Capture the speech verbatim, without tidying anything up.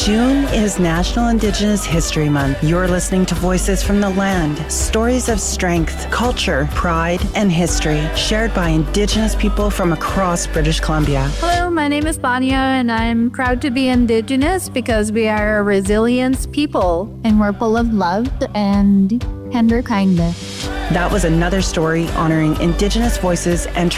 June is National Indigenous History Month. You're listening to Voices from the Land, stories of strength, culture, pride, and history shared by Indigenous people from across British Columbia. Hello, my name is Banya, and I'm proud to be Indigenous because we are a resilient people and we're full of love and tender kindness. That was another story honoring Indigenous voices and